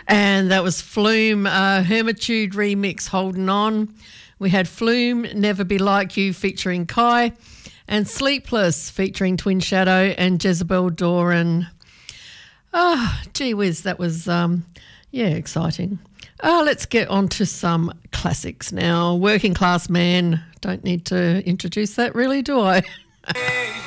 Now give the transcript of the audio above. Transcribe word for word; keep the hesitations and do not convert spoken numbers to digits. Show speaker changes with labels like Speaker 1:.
Speaker 1: And that was Flume, uh, Hermitude remix, Holding On. We had Flume, Never Be Like You featuring Kai, and Sleepless featuring Twin Shadow and Jezebel Doran. Ah, oh, gee whiz, that was, um, yeah, exciting. Uh, let's get on to some classics now. Working Class Man, don't need to introduce that really, do I?